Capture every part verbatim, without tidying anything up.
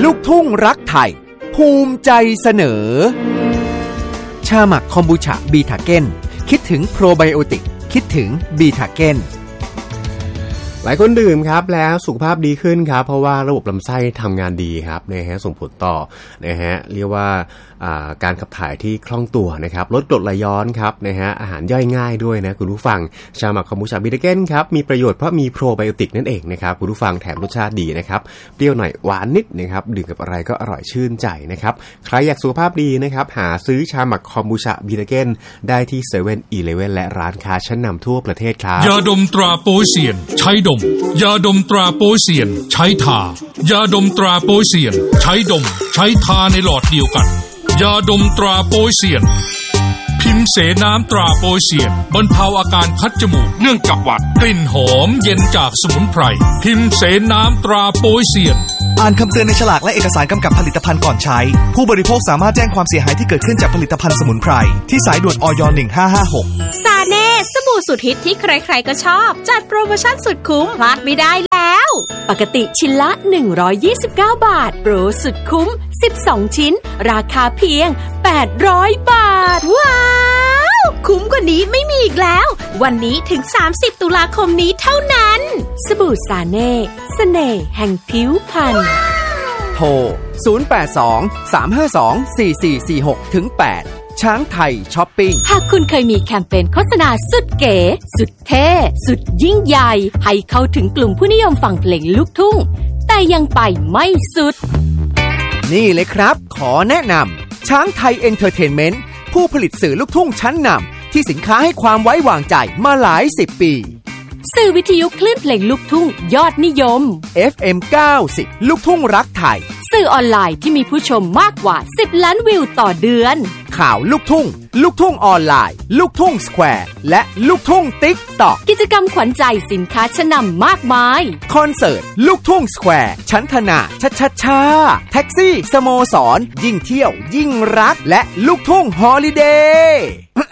ลูกทุ่งรักไทยภูมิใจเสนอชาหมักคอมบูชาบีทาเก้นคิดถึงโปรไบโอติกคิดถึงบีทาเก้นหลายคนดื่มครับแล้วสุขภาพดีขึ้นครับเพราะว่าระบบลำไส้ทำงานดีครับนะฮะส่งผลต่อนะฮะเรียกว่าการขับถ่ายที่คล่องตัวนะครับลดกรดไหลย้อนครับนะฮะอาหารย่อยง่ายด้วยนะคุณผู้ฟังชาหมักคอมบูชาบิทาเก้นครับมีประโยชน์เพราะมีโปรไบโอติกนั่นเองนะครับคุณผู้ฟังแถมรสชาติดีนะครับเปรี้ยวหน่อยหวานนิดนะครับดื่มกับอะไรก็อร่อยชื่นใจนะครับใครอยากสุขภาพดีนะครับหาซื้อชาหมักคอมบูชาบิทาเก้นได้ที่ เซเว่น อีเลฟเว่น และร้านค้าชั้นนำทั่วประเทศครับยาดมตราโป๊เซียนใช้ดมยาดมตราโป๊เซียนใช้ทายาดมตราโป๊เซียนใช้ดมใช้ทาในหลอดเดียวกันยาดมตราโป๊เซียนพิมพ์เสน้ำตราโป๊เซียนบรรเทาอาการคัดจมูกเนื่องจากหวัดกลิ่นหอมเย็นจากสมุนไพรพิมพ์เสน้ำตราโป๊เซียนอ่านคำเตือนในฉลากและเอกสารกำกับผลิตภัณฑ์ก่อนใช้ผู้บริโภคสามารถแจ้งความเสียหายที่เกิดขึ้นจากผลิตภัณฑ์สมุนไพรที่สายด่วนอยหนึ่งห้าห้าหกซาเน่สบู่สุดฮิตที่ใครๆก็ชอบจัดโปรโมชั่นสุดคุ้มพลาดไม่ได้แล้วปกติชิ้นละหนึ่งร้อยยี่สิบเก้าบาทโปรสุดคุ้มสิบสองชิ้นราคาเพียงแปดร้อยบาทว้าวคุ้มกว่านี้ไม่มีอีกแล้ววันนี้ถึงสามสิบตุลาคมนี้เท่านั้นสบู่ซาเน่เสน่ห์แห่งผิวพรรณโทรศูนย์ แปด สอง สาม ห้า สอง สี่ สี่ สี่ หก ถึง แปดช้างไทยช้อปปิ้งหากคุณเคยมีแคมเปญโฆษณาสุดเก๋สุดเท่สุดยิ่งใหญ่ให้เข้าถึงกลุ่มผู้นิยมฟังเพลงลูกทุ่งแต่ยังไปไม่สุดนี่เลยครับขอแนะนำช้างไทยเอนเตอร์เทนเมนต์ผู้ผลิตสื่อลูกทุ่งชั้นนำที่สินค้าให้ความไว้วางใจมาหลายสิบปีสื่อวิทยุคลื่นเพลงลูกทุ่งยอดนิยมเอฟ เอ็ม เก้าสิบ ลูกทุ่งรักไทยสื่อออนไลน์ที่มีผู้ชมมากกว่าสิบล้านวิวต่อเดือนข่าวลูกทุ่งลูกทุ่งออนไลน์ลูกทุ่งสแควร์และลูกทุ่งติ๊กต็อกกิจกรรมขวัญใจสินค้าชั้นนำมากมายคอนเสิร์ตลูกทุ่งสแควร์ชั้นธนาชัชชาแท็กซี่สโมสรยิ่งเที่ยวยิ่งรักและลูกทุ่งฮอลิเดย์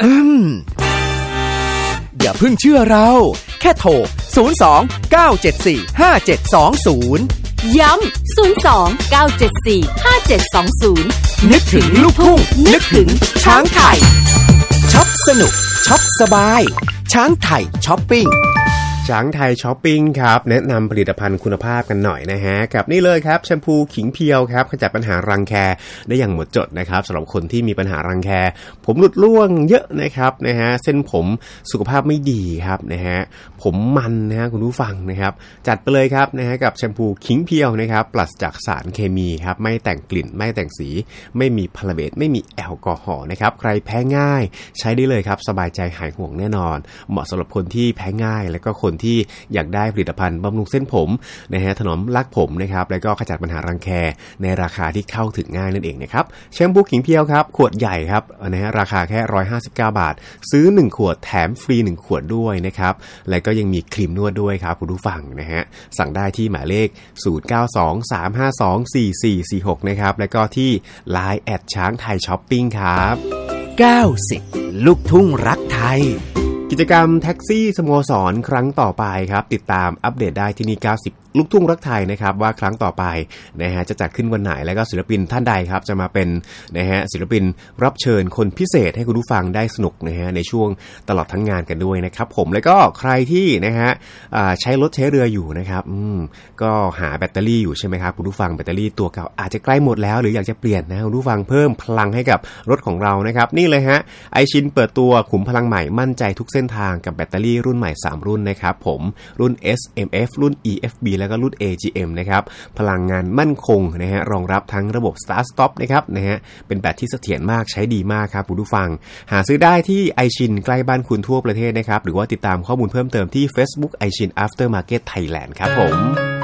อย่าเพิ่งเชื่อเราแค่โทรศูนย์ สอง เก้า เจ็ด สี่ ห้า เจ็ด สอง ศูนย์ย้ำศูนย์ สอง เก้า เจ็ด สี่ ห้า เจ็ด สอง ศูนย์นึกถึงลูกทุ่งนึกถึงช้างไทยช็อปสนุกช็อปสบายช้างไทยช้อปปิ้งช้างไทยช้อปปิ้งครับแนะนำผลิตภัณฑ์คุณภาพกันหน่อยนะฮะกับนี่เลยครับแชมพูขิงเพียวครับขจัดปัญหารังแคได้อย่างหมดจดนะครับสำหรับคนที่มีปัญหารังแคผมหลุดร่วงเยอะนะครับนะฮะเส้นผมสุขภาพไม่ดีครับนะฮะผมมันนะฮะคุณผู้ฟังนะครับจัดไปเลยครับนะฮะกับแชมพูขิงเพียวนะครับปราศจากสารเคมีครับไม่แต่งกลิ่นไม่แต่งสีไม่มีพาราเบนไม่มีแอลกอฮอล์นะครับใครแพ้ง่ายใช้ได้เลยครับสบายใจหายห่วงแน่นอนเหมาะสำหรับคนที่แพ้ง่ายและก็คนที่อยากได้ผลิตภัณฑ์บำรุงเส้นผมนะฮะถนอมรักผมนะครับแล้วก็ขจัดปัญหารังแคในราคาที่เข้าถึงง่ายนั่นเองนะครับแชมพูขิงเพียวครับขวดใหญ่ครับนะฮะราคาแค่หนึ่งร้อยห้าสิบเก้าบาทซื้อหนึ่งขวดแถมฟรีหนึ่งขวดด้วยนะครับแล้วก็ยังมีครีมนวดด้วยครับคุณผู้ฟังนะฮะสั่งได้ที่หมายเลขศูนย์ เก้า สอง สาม ห้า สอง สี่ สี่ สี่ หกนะครับแล้วก็ที่ ไลน์ แอทช้างไทยช้อปปิ้งครับเก้าสิบลูกทุ่งรักไทยกิจกรรมแท็กซี่สโมสรครั้งต่อไปครับติดตามอัปเดตได้ที่นี่เก้าสิบลูกทุ่งรักไทยนะครับว่าครั้งต่อไปนะฮะจะจัดขึ้นวันไหนแล้วก็ศิลปินท่านใดครับจะมาเป็นนะฮะศิลปินรับเชิญคนพิเศษให้คุณผู้ฟังได้สนุกนะฮะในช่วงตลอดทั้งงานกันด้วยนะครับผมแล้วก็ใครที่นะฮะใช้รถใช้เรืออยู่นะครับอืมก็หาแบตเตอรี่อยู่ใช่ไหมครับคุณผู้ฟังแบตเตอรี่ตัวเก่าอาจจะใกล้หมดแล้วหรืออยากจะเปลี่ยนนะคุณผู้ฟังเพิ่มพลังให้กับรถของเรานะครับนี่เลยฮะไอชินเปิดตัวขุมพลังใหม่มั่นใจทุกเส้นทางกับแบตเตอรี่รุ่นใหม่สามรุ่นนะครับผมรุ่น เอส เอ็ม เอฟ รุ่น อี เอฟ บี แล้วก็รุ่น เอ จี เอ็ม นะครับพลังงานมั่นคงนะฮะรองรับทั้งระบบ Start Stop นะครับนะฮะเป็นแบตที่เสถียรมากใช้ดีมากครับคุณผู้ฟังหาซื้อได้ที่ไอชินใกล้บ้านคุณทั่วประเทศนะครับหรือว่าติดตามข้อมูลเพิ่มเติมที่ Facebook ไอชิน Aftermarket Thailand ครับผม